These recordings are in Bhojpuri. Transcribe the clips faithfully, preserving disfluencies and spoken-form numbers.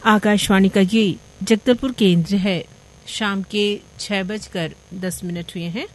आकाशवाणी का ये जगदलपुर केंद्र है। शाम के छह बजकर दस मिनट हुए हैं।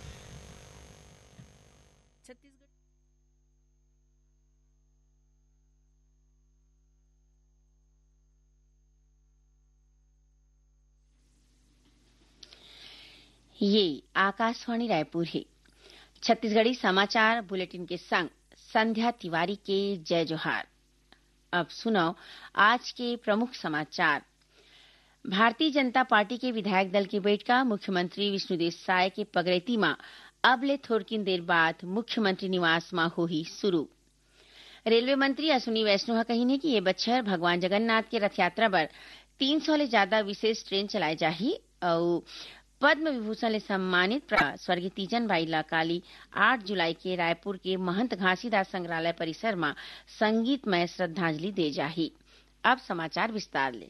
ये आकाशवाणी रायपुर है। छत्तीसगढ़ी समाचार बुलेटिन के संग संध्या तिवारी के जय जोहार। अब सुनाओ आज के प्रमुख समाचार। भारतीय जनता पार्टी के विधायक दल की बैठका मुख्यमंत्री विष्णुदेव साय के पगरेती में अब ले थोड़किन देर बाद मुख्यमंत्री निवास में होही शुरू। रेलवे मंत्री अश्विनी वैष्णव कही कि ये बछर भगवान जगन्नाथ के रथ यात्रा पर तीन सौ ले ज्यादा विशेष ट्रेन चलाए जाही और पद्म विभूषण ले सम्मानित स्वर्गीय तीजन बाई लाकाली आठ जुलाई के रायपुर के महंत घासीदास संग्रहालय परिसर में संगीतमय श्रद्धांजलि दे जाही। अब समाचार विस्तार ले।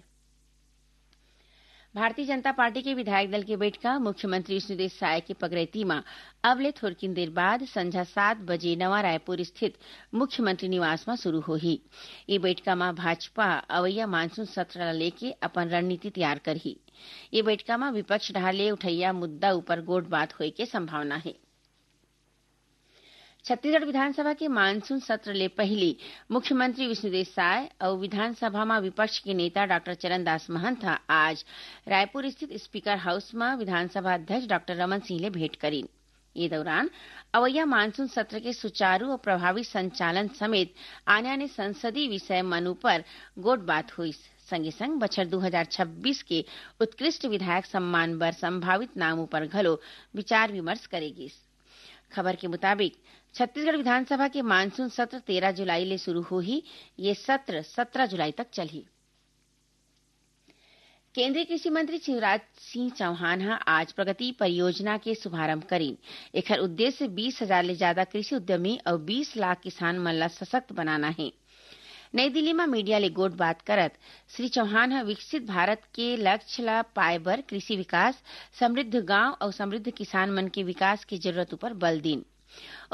भारतीय जनता पार्टी के विधायक दल की बैठका मुख्यमंत्री विष्णुदेव साय के पगरेती में अब ले थोड़किन देर बाद संझा सात बजे नवा रायपुर स्थित मुख्यमंत्री निवास में शुरू होही। ये बैठका में भाजपा अवैया मानसून सत्र लेके अपन रणनीति तैयार करही। ये बैठका में विपक्ष ढाले उठैया मुद्दा ऊपर गोट बात होए के संभावना है। छत्तीसगढ़ विधानसभा के मानसून सत्र ले पहले मुख्यमंत्री विष्णुदेव साय और विधानसभा में विपक्ष के नेता डॉक्टर चरणदास महंत आज रायपुर स्थित स्पीकर हाउस में विधानसभा अध्यक्ष डॉक्टर रमन सिंह ले भेंट करीन। ये दौरान अवैया मानसून सत्र के सुचारू और प्रभावी संचालन समेत आने आने संसदीय विषय मनु पर गोट बात हुई। संगे संग बछर दो हजार छब्बीस के उत्कृष्ट विधायक सम्मान बर संभावित नामों पर घलो विचार विमर्श करेगी। खबर के मुताबिक छत्तीसगढ़ विधानसभा के मानसून सत्र तेरह जुलाई ले शुरू होही। ये सत्र सत्रह जुलाई तक चलही। केंद्रीय कृषि मंत्री शिवराज सिंह चौहान आज प्रगति परियोजना के शुभारंभ करीन। एकर उद्देश्य बीस हजार ले ज्यादा कृषि उद्यमी और बीस लाख किसान मन ला सशक्त बनाना है। नई दिल्ली में मीडिया ले गोट बात करत श्री चौहान विकसित भारत के लक्ष्य ला पाए बर कृषि विकास, समृद्ध गांव और समृद्ध किसान मन के विकास की जरूरत पर बल दीन